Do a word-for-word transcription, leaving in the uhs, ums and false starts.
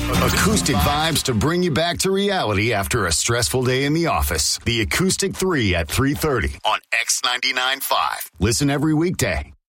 Acoustic vibes to bring you back to reality after a stressful day in the office. The Acoustic three at three thirty on X ninety-nine point five. Listen every weekday.